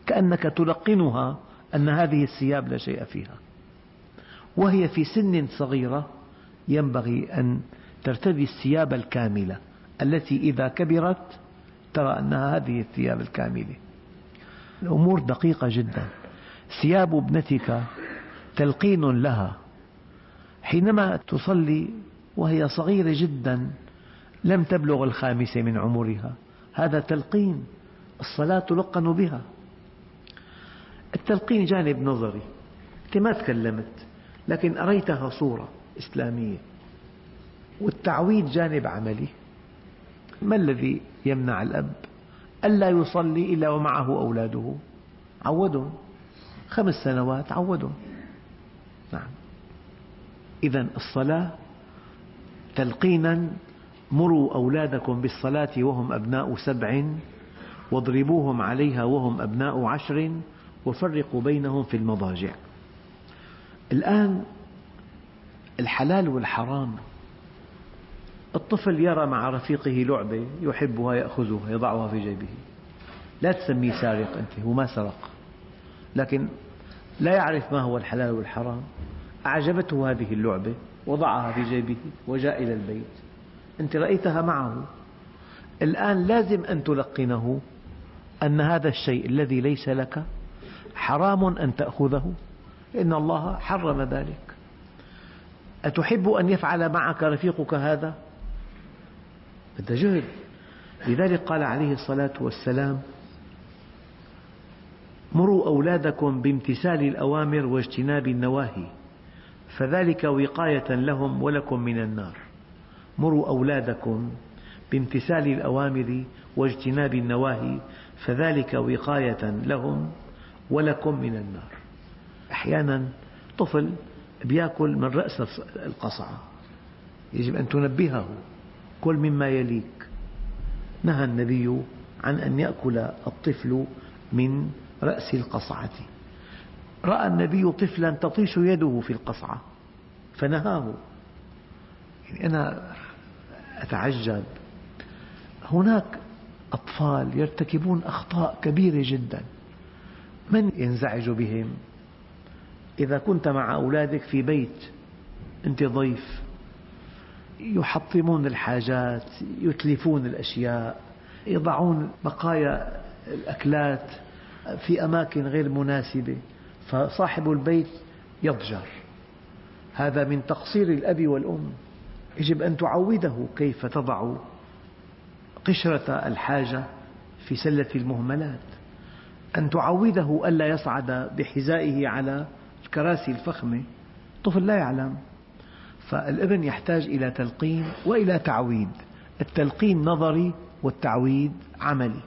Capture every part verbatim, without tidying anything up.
كأنك تلقنها أن هذه الثياب لا شيء فيها، وهي في سن صغيرة ينبغي أن ترتدي الثياب الكاملة التي إذا كبرت ترى أنها هذه الثياب الكاملة. الأمور دقيقة جدا. ثياب ابنتك تلقين لها حينما تصلي وهي صغيرة جدا لم تبلغ الخامسة من عمرها، هذا تلقين، الصلاة تلقن بها. التلقين جانب نظري، أنت ما تكلمت لكن أريتها صورة إسلامية، والتعويد جانب عملي. ما الذي يمنع الأب ألا يصلي إلا ومعه أولاده؟ عودهم، خمس سنوات عودهم. نعم. إذن الصلاة تلقينا: مروا أولادكم بالصلاة وهم أبناء سبع واضربوهم عليها وهم أبناء عشر وفرقوا بينهم في المضاجع. الآن الحلال والحرام. الطفل يرى مع رفيقه لعبة يحبها يأخذها يضعها في جيبه، لا تسميه سارق، أنت هو ما سرق، لكن لا يعرف ما هو الحلال والحرام. أعجبته هذه اللعبة وضعها في جيبه وجاء إلى البيت، أنت رأيتها معه. الآن لازم أن تلقنه أن هذا الشيء الذي ليس لك حرام أن تأخذه، إن الله حرم ذلك. أتحب أن يفعل معك رفيقك هذا؟ هذا جهل. لذلك قال عليه الصلاة والسلام: مروا أولادكم بامتثال الأوامر واجتناب النواهي فذلك وقاية لهم ولكم من النار. مروا أولادكم بامتثال الأوامر واجتناب النواهي فذلك وقاية لهم ولكم من النار. أحيانا طفل يأكل من رأس القصعة، يجب أن تنبهه: كل مما يليك. نهى النبي عن أن يأكل الطفل من رأس القصعة. رأى النبي طفلا تطيش يده في القصعة فنهاه. يعني أنا أتعجب، هناك أطفال يرتكبون أخطاء كبيرة جدا، من ينزعج بهم؟ إذا كنت مع أولادك في بيت، أنت ضيف، يحطمون الحاجات، يتلفون الأشياء، يضعون بقايا الأكلات في أماكن غير مناسبة، فصاحب البيت يضجر. هذا من تقصير الأب والأم. يجب أن تعوده كيف تضع قشرة الحاجة في سلة المهملات، أن تعوده ألا يصعد بحذائه على الكراسي الفخمة. الطفل لا يعلم، فالابن يحتاج إلى تلقين وإلى تعويد. التلقين نظري والتعويد عملي.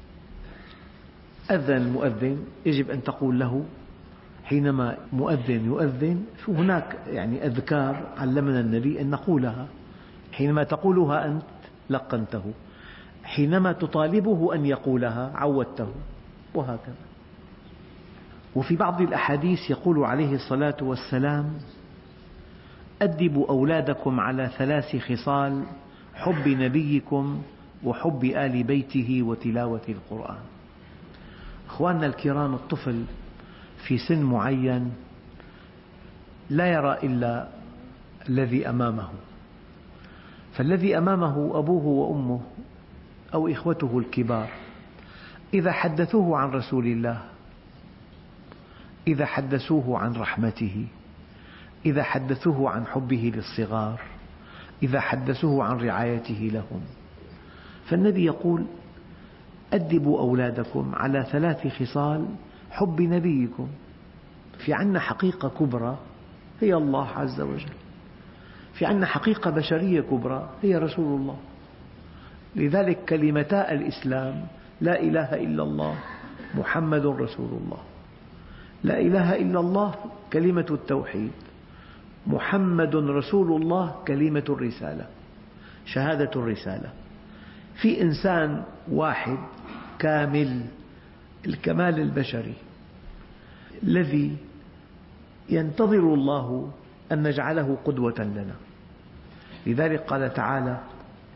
أذن المؤذن، يجب أن تقول له حينما مؤذن يؤذن، هناك يعني أذكار علمنا النبي أن نقولها، حينما تقولها أنت لقنته، حينما تطالبه أن يقولها عودته، وهكذا. وفي بعض الأحاديث يقول عليه الصلاة والسلام: أدبوا أولادكم على ثلاث خصال: حب نبيكم وحب آل بيته وتلاوة القرآن. أخواننا الكرام، الطفل في سن معين لا يرى إلا الذي أمامه، فالذي أمامه أبوه وأمه أو إخوته الكبار. إذا حدثوه عن رسول الله، إذا حدثوه عن رحمته، إذا حدثوه عن حبه للصغار، إذا حدثوه عن رعايته لهم، فالنبي يقول: أدبوا أولادكم على ثلاث خصال: حب نبيكم. في عنا حقيقة كبرى هي الله عز وجل، في عنا حقيقة بشرية كبرى هي رسول الله. لذلك كلمتا الإسلام: لا إله إلا الله محمد رسول الله. لا إله إلا الله كلمة التوحيد، محمد رسول الله كلمة الرسالة، شهادة الرسالة. في إنسان واحد كامل الكمال البشري الذي ينتظر الله أن نجعله قدوة لنا. لذلك قال تعالى: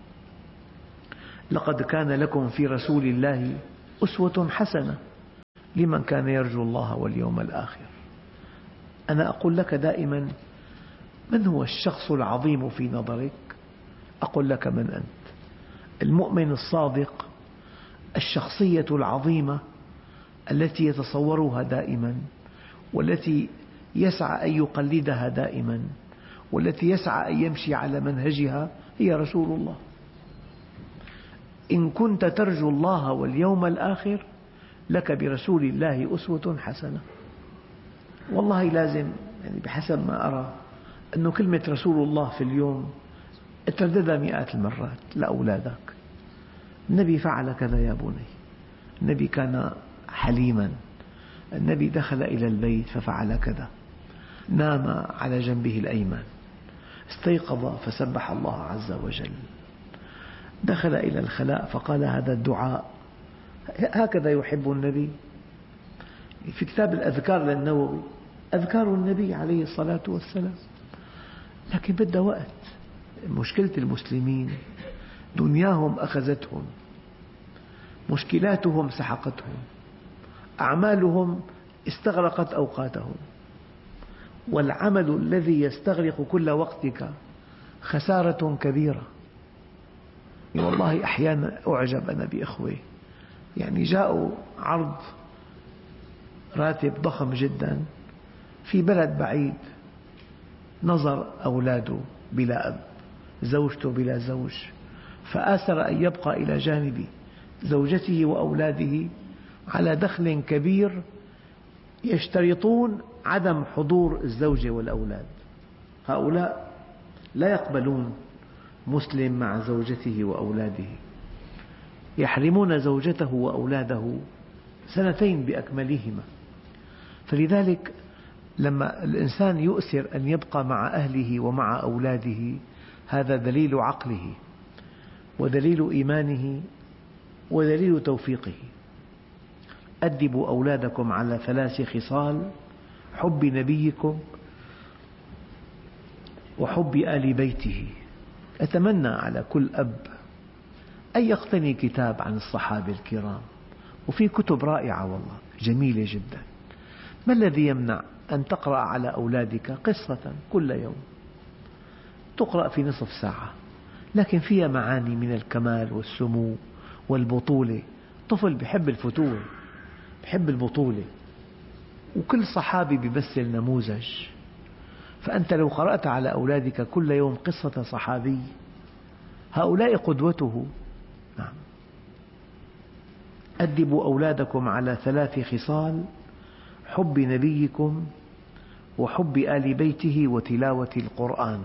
لقد كان لكم في رسول الله أسوة حسنة لمن كان يرجو الله واليوم الآخر. أنا أقول لك دائما: من هو الشخص العظيم في نظرك؟ أقول لك: من أنت. المؤمن الصادق الشخصية العظيمة التي يتصورها دائما، والتي يسعى أن يقلدها دائما، والتي يسعى أن يمشي على منهجها، هي رسول الله. إن كنت ترجو الله واليوم الآخر لك برسول الله أسوة حسنة. والله لازم، يعني بحسب ما أرى، أن كلمة رسول الله في اليوم ترددها مئات المرات لأولادك. النبي فعل كذا يا بني، النبي كان حليما، النبي دخل إلى البيت ففعل كذا، نام على جنبه الأيمن، استيقظ فسبح الله عز وجل، دخل إلى الخلاء فقال هذا الدعاء. هكذا يحب النبي. في كتاب الأذكار للنووي أذكار النبي عليه الصلاة والسلام، لكن بدها وقت. مشكلة المسلمين دنياهم أخذتهم، مشكلاتهم سحقتهم، أعمالهم استغرقت أوقاتهم، والعمل الذي يستغرق كل وقتك خسارة كبيرة. والله أحيانا أعجب أنا بإخوة، يعني جاءوا عرض راتب ضخم جدا في بلد بعيد، نظر أولاده بلا أب، زوجته بلا زوج، فآثر أن يبقى إلى جانب زوجته وأولاده على دخل كبير يشترطون عدم حضور الزوجة والأولاد. هؤلاء لا يقبلون مسلم مع زوجته وأولاده، يحرمون زوجته وأولاده سنتين بأكملهما. فلذلك لما الإنسان يؤثر أن يبقى مع أهله ومع أولاده، هذا دليل عقله ودليل إيمانه ودليل توفيقه. أدبوا أولادكم على ثلاث خصال: حب نبيكم، وحب آل بيته. أتمنى على كل أب أن يقتني كتاب عن الصحابة الكرام، وفي كتب رائعة والله جميلة جدا. ما الذي يمنع أن تقرأ على أولادك قصة كل يوم، تقرأ في نصف ساعة، لكن فيها معاني من الكمال والسمو والبطولة. طفل يحب الفتور، يحب البطولة، وكل صحابي يمثل نموذج. فأنت لو قرأت على أولادك كل يوم قصة صحابي، هؤلاء قدوته. نعم. أدبوا أولادكم على ثلاث خصال: حب نبيكم، وحب آل بيته، وتلاوة القرآن.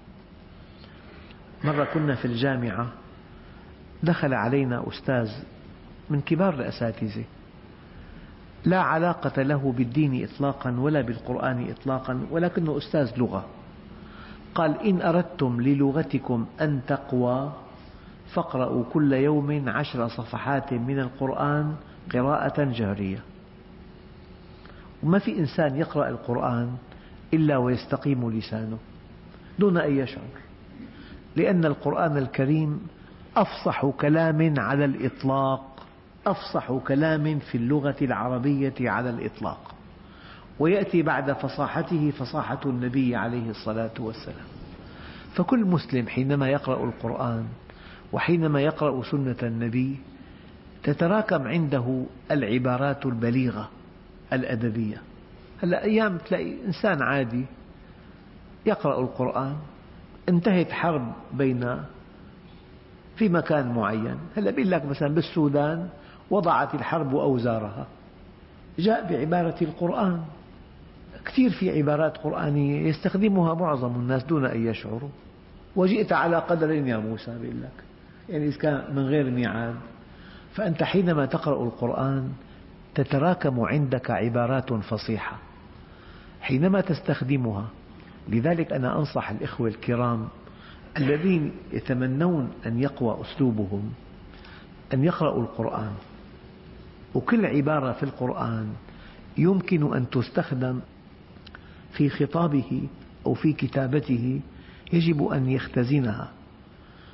مرة كنا في الجامعة، دخل علينا أستاذ من كبار الأساتذة، لا علاقة له بالدين إطلاقا ولا بالقرآن إطلاقا، ولكنه أستاذ لغة. قال: إن أردتم للغتكم أن تقوى فاقرأوا كل يوم عشر صفحات من القرآن قراءة جهرية. وما في إنسان يقرأ القرآن إلا ويستقيم لسانه دون أن يشعر، لأن القرآن الكريم أفصح كلام على الإطلاق، أفصح كلام في اللغة العربية على الإطلاق، ويأتي بعد فصاحته فصاحة النبي عليه الصلاة والسلام. فكل مسلم حينما يقرأ القرآن وحينما يقرأ سنة النبي تتراكم عنده العبارات البليغة الأدبية. هلأ أيام تلاقي إنسان عادي يقرأ القرآن، انتهت حرب بين في مكان معين، هلأ بيقول لك مثلا بالسودان وضعت الحرب أوزارها، جاء بعبارة القرآن. كثير في عبارات قرآنية يستخدمها معظم الناس دون أن يشعروا. وجئت على قدر يا موسى، بيقول لك يعني إذا كان من غير ميعاد. فأنت حينما تقرأ القرآن تتراكم عندك عبارات فصيحة حينما تستخدمها. لذلك أنا أنصح الإخوة الكرام الذين يتمنون أن يقوى أسلوبهم أن يقرأوا القرآن، وكل عبارة في القرآن يمكن أن تستخدم في خطابه أو في كتابته يجب أن يختزنها.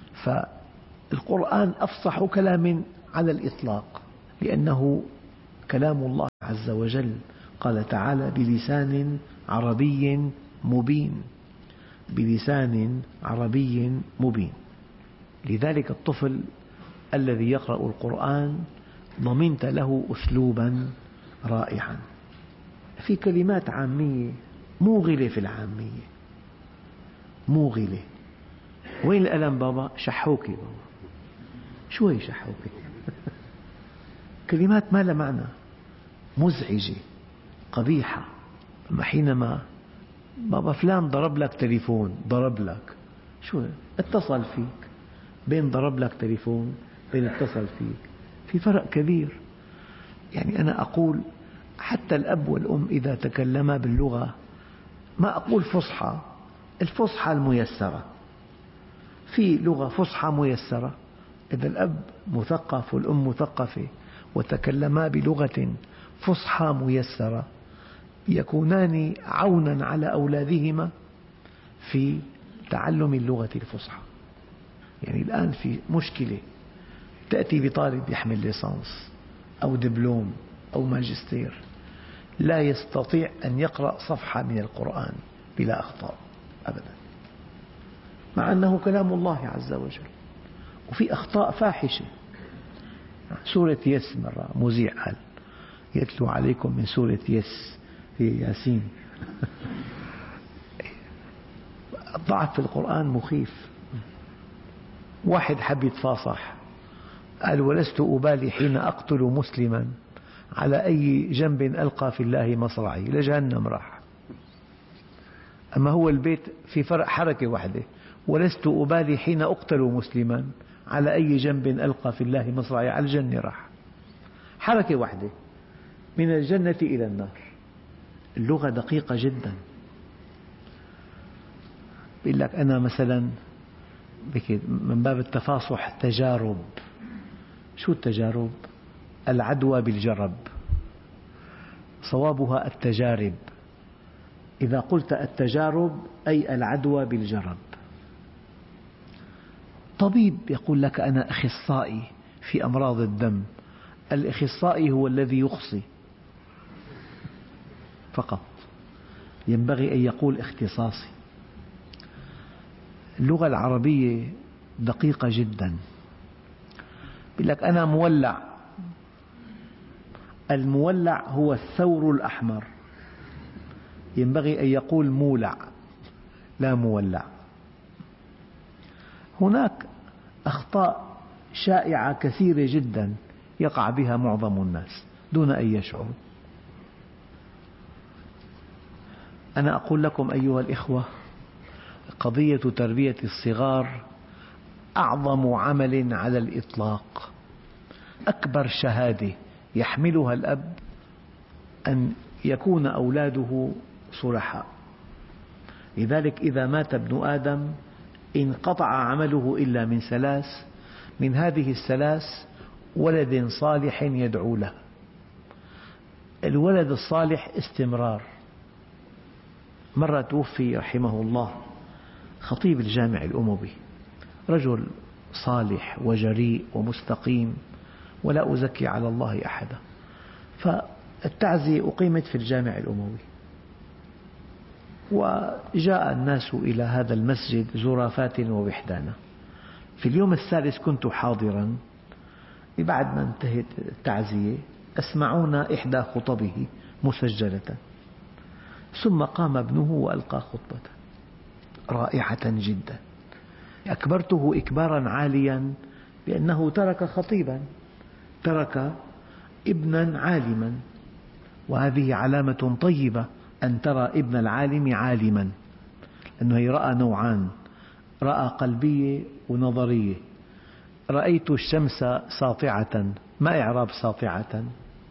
فالقرآن أفصح كلام على الإطلاق، لأنه كلام الله عز وجل. قال تعالى: بلسان عربي مبين، بلسان عربي مبين. لذلك الطفل الذي يقرأ القرآن ضمنت له أسلوبا رائعا. في كلمات عامية موغلة، في العامية موغلة. وين القلم بابا؟ شحوكي بابا. شو هي شحوكي؟ كلمات ما لها معنى، مزعجة، قبيحة. أما حينما بابا فلان ضرب لك تليفون، ضرب لك، شو اتصل فيك، بين ضرب لك تليفون بين اتصل فيك في فرق كبير. يعني أنا أقول حتى الأب والأم إذا تكلما باللغة، ما أقول فصحى، الفصحى الميسرة، في لغة فصحى ميسرة. إذا الأب مثقف والأم مثقفة وتكلما بلغة فصحى ميسرة يكونان عونا على أولادهما في تعلم اللغة الفصحى. يعني الآن في مشكلة، تأتي بطالب يحمل ليسانس أو دبلوم أو ماجستير لا يستطيع أن يقرأ صفحة من القرآن بلا أخطاء أبدا، مع أنه كلام الله عز وجل، وفي أخطاء فاحشة. سورة يس مرة مذيع قال: يتلو عليكم من سورة يس في ياسين. الضعف في القرآن مخيف. واحد حب يتفاصح قال: ولست أبالي حين أقتل مسلما على أي جنب ألقى في الله مصرعي، لجهنم راح. أما هو البيت في فرق حركة واحدة: ولست أبالي حين أقتل مسلما على أي جنب ألقى في الله مصرعي، على الجنة راح. حركة واحدة من الجنة إلى النار. اللغة دقيقة جدا. بيقول لك أنا مثلا من باب التفاصح تجارب. شو التجارب؟ العدوى بالجرب، صوابها التجارب. إذا قلت التجارب أي العدوى بالجرب. طبيب يقول لك: أنا أخصائي في أمراض الدم. الأخصائي هو الذي يخصي فقط، ينبغي أن يقول اختصاصي. اللغة العربية دقيقة جدا. يقول لك: أنا مولع. المولع هو الثور الأحمر، ينبغي أن يقول مولع لا مولع. هناك أخطاء شائعة كثيرة جدا يقع بها معظم الناس دون أن يشعروا. أنا أقول لكم أيها الإخوة، قضية تربية الصغار أعظم عمل على الإطلاق، أكبر شهادة يحملها الأب أن يكون أولاده صلحاء. لذلك إذا مات ابن آدم انقطع عمله إلا من ثلاث، من هذه الثلاث ولد صالح يدعو له. الولد الصالح استمرار. مرة توفي رحمه الله خطيب الجامع الأموي، رجل صالح وجريء ومستقيم ولا أزكي على الله أحدا. فالتعزية أقيمت في الجامع الأموي، وجاء الناس إلى هذا المسجد زرافات ووحدانا. في اليوم الثالث كنت حاضرا، بعد ما انتهت التعزية أسمعونا إحدى خطبه مسجلة، ثم قام ابنه وألقى خطبة رائعة جدا. أكبرته إكبارا عاليا بأنه ترك خطيبا، ترك ابنا عالما، وهذه علامة طيبة أن ترى ابن العالم عالما، لأنه رأى نوعان: رأى قلبية ونظرية. رأيت الشمس ساطعة، ما إعراب ساطعة؟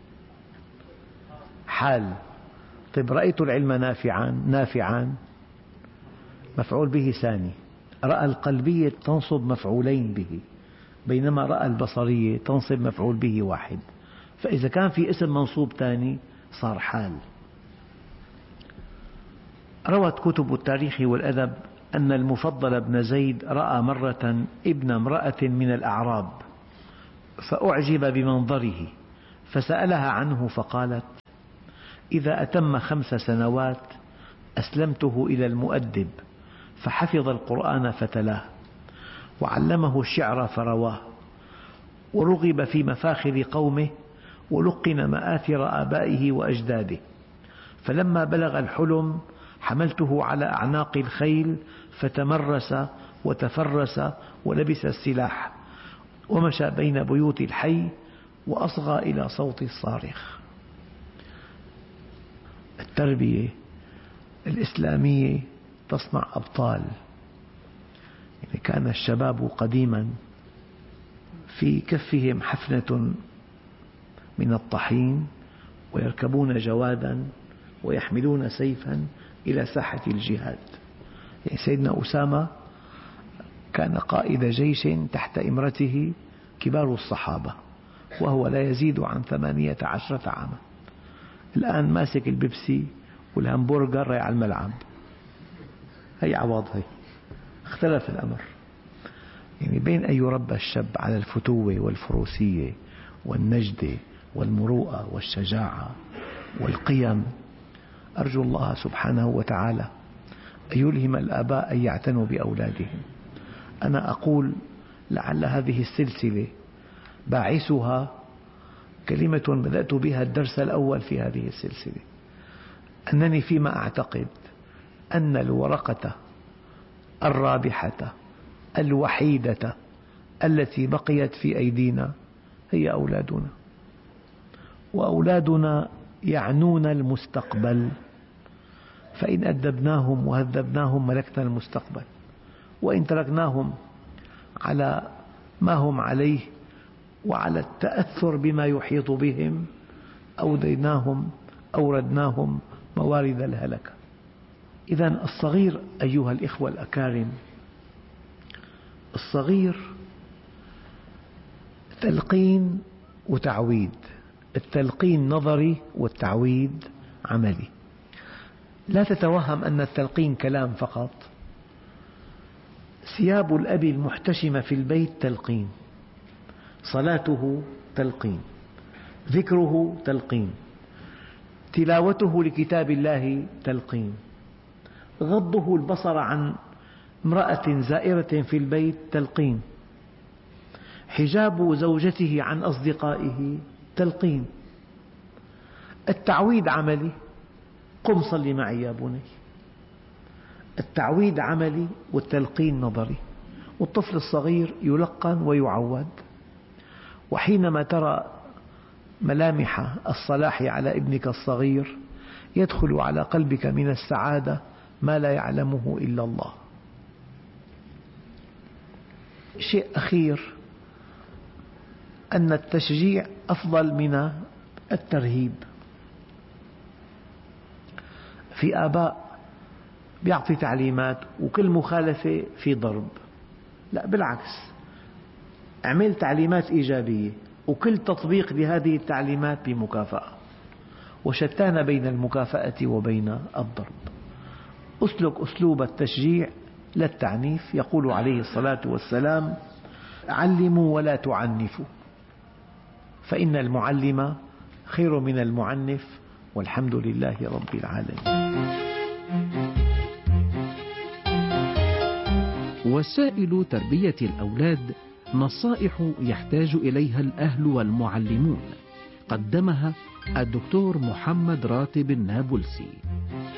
حال. طيب رأيت العلم نافعا، نافعا مفعول به ثاني. رأى القلبية تنصب مفعولين به، بينما رأى البصرية تنصب مفعول به واحد. فإذا كان في اسم منصوب ثاني صار حال. روت كتب التاريخ والأدب أن المفضل بن زيد رأى مرة ابن امرأة من الأعراب فأعجب بمنظره، فسألها عنه فقالت: إذا أتم خمس سنوات أسلمته إلى المؤدب فحفظ القرآن فتلاه، وعلمه الشعر فرواه، ورغب في مفاخر قومه، ولقن مآثر آبائه وأجداده، فلما بلغ الحلم حملته على أعناق الخيل فتمرس وتفرس ولبس السلاح، ومشى بين بيوت الحي وأصغى إلى صوت الصارخ. التربية الإسلامية تصنع أبطال. يعني كان الشباب قديما في كفهم حفنة من الطحين، ويركبون جوادا ويحملون سيفا إلى ساحة الجهاد. يعني سيدنا أسامة كان قائد جيش تحت إمرته كبار الصحابة، وهو لا يزيد عن ثمانية عشرة عاما. الآن ماسك البيبسي والهمبرجر رايح على الملعب. هي عوض، هي اختلف الأمر. يعني بين أن يربى الشاب على الفتوة والفروسية والنجدة والمروءة والشجاعة والقيم، أرجو الله سبحانه وتعالى أن يلهم الآباء أن يعتنوا بأولادهم. أنا أقول لعل هذه السلسلة باعثها كلمة بدأت بها الدرس الأول في هذه السلسلة، أنني فيما أعتقد أن الورقة الرابحة الوحيدة التي بقيت في أيدينا هي أولادنا، وأولادنا يعنون المستقبل، فإن أدبناهم وهذبناهم ملكنا المستقبل، وإن تركناهم على ما هم عليه وعلى التأثر بما يحيط بهم أوديناهم أوردناهم موارد الهلكة. إذن الصغير أيها الإخوة الأكارم، الصغير تلقين وتعويد، التلقين نظري والتعويد عملي. لا تتوهم أن التلقين كلام فقط. ثياب الأب المحتشمة في البيت تلقين، صلاته تلقين، ذكره تلقين، تلاوته لكتاب الله تلقين، غضه البصر عن امرأة زائرة في البيت تلقين، حجاب زوجته عن أصدقائه تلقين. التعويد عملي، قم صل معي يا بني. التعويد عملي والتلقين نظري، والطفل الصغير يلقن ويعود. وحينما ترى ملامح الصلاح على ابنك الصغير يدخل على قلبك من السعادة ما لا يعلمه إلا الله. شيء أخير، أن التشجيع أفضل من الترهيب. في آباء بيعطي تعليمات وكل مخالفة في ضرب، لا بالعكس، اعمل تعليمات إيجابية وكل تطبيق لهذه التعليمات بمكافأة، وشتان بين المكافأة وبين الضرب. أسلك أسلوب التشجيع لا التعنيف. يقول عليه الصلاة والسلام: علموا ولا تعنفوا، فإن المعلم خير من المعنف، والحمد لله رب العالمين. وسائل تربية الأولاد نصائح يحتاج إليها الأهل والمعلمون، قدمها الدكتور محمد راتب النابلسي.